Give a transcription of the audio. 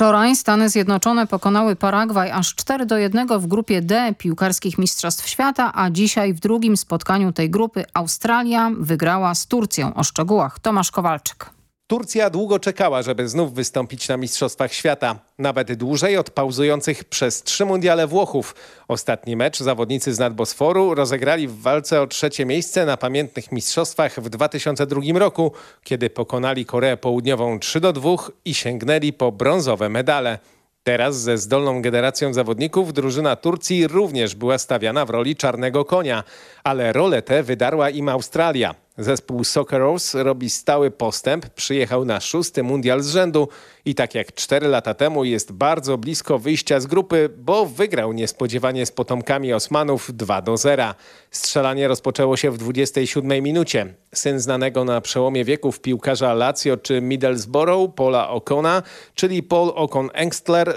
Wczoraj Stany Zjednoczone pokonały Paragwaj aż 4-1 w grupie D piłkarskich Mistrzostw Świata, a dzisiaj w drugim spotkaniu tej grupy Australia wygrała z Turcją. O szczegółach Tomasz Kowalczyk. Turcja długo czekała, żeby znów wystąpić na Mistrzostwach Świata. Nawet dłużej od pauzujących przez 3 mundiale Włochów. Ostatni mecz zawodnicy z Nadbosforu rozegrali w walce o 3. miejsce na pamiętnych mistrzostwach w 2002 roku, kiedy pokonali Koreę Południową 3-2 i sięgnęli po brązowe medale. Teraz ze zdolną generacją zawodników drużyna Turcji również była stawiana w roli czarnego konia, ale rolę tę wydarła im Australia. Zespół Socceroos robi stały postęp, przyjechał na 6. mundial z rzędu i tak jak 4 lata temu jest bardzo blisko wyjścia z grupy, bo wygrał niespodziewanie z potomkami Osmanów 2-0. Strzelanie rozpoczęło się w 27 minucie. Syn znanego na przełomie wieków piłkarza Lazio czy Middlesbrough, Paula Okona, czyli Paul Okon-Engstler,